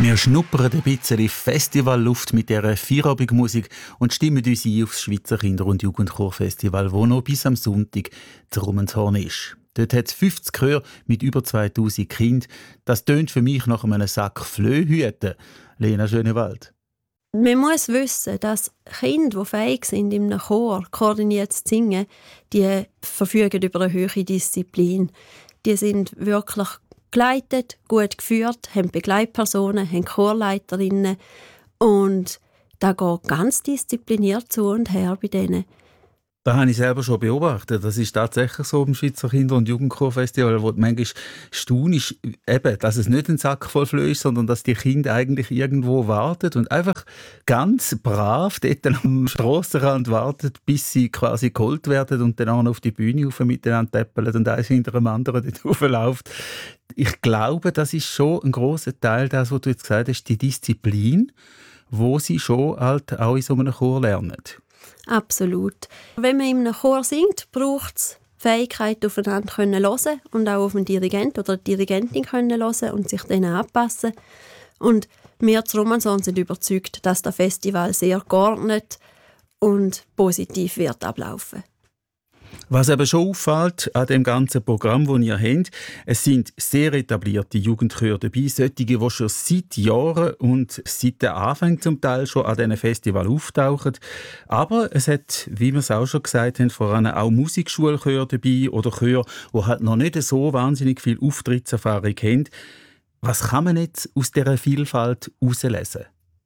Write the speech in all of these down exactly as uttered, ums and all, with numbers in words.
Wir schnuppern ein bisschen Festivalluft mit dieser Feierabendmusik und stimmen uns ein aufs Schweizer Kinder- und Jugendchorfestival, das noch bis am Sonntag zu Rumenshorn ist. Dort hat es fünfzig Chöre mit über zweitausend Kindern. Das tönt für mich nach einem Sack Flöhüten. Lena Schönewald. Man muss wissen, dass Kinder, die fähig sind, in einem Chor koordiniert zu singen, die verfügen über eine hohe Disziplin. Die sind wirklich geleitet, gut geführt, haben Begleitpersonen, haben Chorleiterinnen und da geht ganz diszipliniert zu und her bei denen. Das habe ich selber schon beobachtet. Das ist tatsächlich so beim Schweizer Kinder- und Jugendchorfestival, wo du manchmal staunst, eben, dass es nicht ein Sack voll Flöhe ist, sondern dass die Kinder eigentlich irgendwo warten und einfach ganz brav dort am Strassenrand warten, bis sie quasi geholt werden und dann auch noch auf die Bühne rauf miteinander täppeln und eins hinter dem anderen dort raufläuft. Ich glaube, das ist schon ein grosser Teil, das, was du jetzt gesagt hast, die Disziplin, wo sie schon halt auch in so einem Chor lernen. Absolut. Wenn man in einem Chor singt, braucht es die Fähigkeit, aufeinander zu hören und auch auf den Dirigent oder die Dirigentin hören und sich denen anpassen. Und wir zu Romanshorn sind überzeugt, dass das Festival sehr geordnet und positiv wird ablaufen. Was eben schon auffällt an dem ganzen Programm, das ihr habt, es sind sehr etablierte Jugendchöre dabei, solche, die schon seit Jahren und seit den Anfängen zum Teil schon an diesen Festivals auftauchen. Aber es hat, wie wir es auch schon gesagt haben, vor allem auch Musikschulchöre dabei oder Chöre, die halt noch nicht so wahnsinnig viel Auftrittserfahrung haben. Was kann man jetzt aus dieser Vielfalt herauslesen?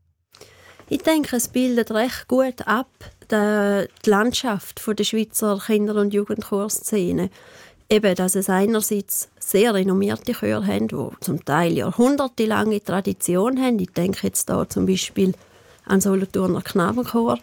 Ich denke, es bildet recht gut ab, die Landschaft der Schweizer Kinder- und Jugendchorszene. Eben, dass es einerseits sehr renommierte Chöre haben, die zum Teil jahrhundertelange Tradition haben. Ich denke jetzt da zum Beispiel an Solothurner Knabenchor.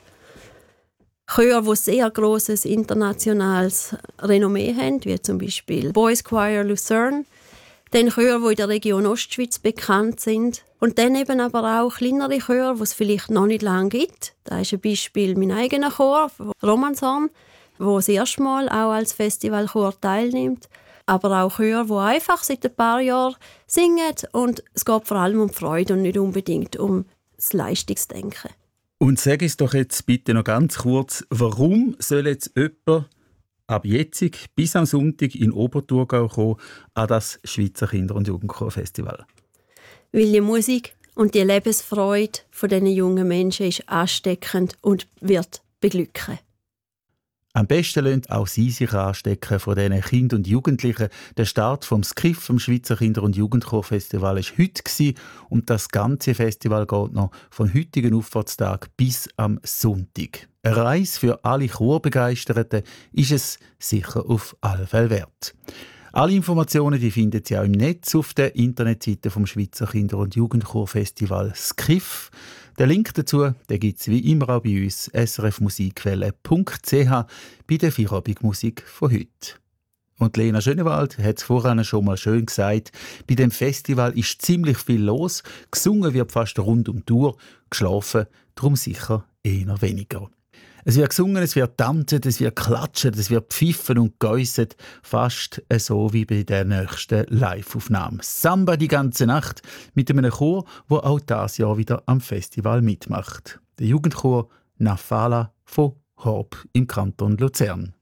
Chöre, die sehr grosses internationales Renommee haben, wie zum Beispiel Boys Choir Lucerne. Dann Chöre, die in der Region Ostschweiz bekannt sind. Und dann eben aber auch kleinere Chöre, die es vielleicht noch nicht lange gibt. Da ist ein Beispiel mein eigener Chor, Romanshorn, der das erste Mal auch als Festivalchor teilnimmt. Aber auch Chöre, die einfach seit ein paar Jahren singen. Und es geht vor allem um die Freude und nicht unbedingt um das Leistungsdenken. Und sag es doch jetzt bitte noch ganz kurz, warum soll jetzt jemand ab jetzt bis am Sonntag in Oberthurgau kommen an das Schweizer Kinder- und Jugendchorfestival? Weil die Musik und die Lebensfreude von diesen jungen Menschen ist ansteckend und wird beglücken. Am besten lassen auch Sie sich anstecken von diesen Kindern und Jugendlichen. Der Start vom Skiff, vom Schweizer Kinder- und Jugendchorfestival, war heute und das ganze Festival geht noch vom heutigen Auffahrtstag bis am Sonntag. Eine Reise für alle Chorbegeisterten ist es sicher auf alle Fälle wert. Alle Informationen die finden Sie auch im Netz auf der Internetseite vom Schweizer Kinder- und Jugendchorfestival Skiff. Den Link dazu gibt es wie immer auch bei uns s r f musikwelle punkt c h bei der Feierabendmusik von heute. Und Lena Schönewald hat es vorhin schon mal schön gesagt, bei dem Festival ist ziemlich viel los, gesungen wird fast rund um die Uhr, geschlafen darum sicher eher weniger. Es wird gesungen, es wird tanzen, es wird klatschen, es wird pfiffen und geäusset, fast so wie bei der nächsten Live-Aufnahme. Samba die ganze Nacht mit einem Chor, der auch dieses Jahr wieder am Festival mitmacht. Der Jugendchor Nafala von Horb im Kanton Luzern.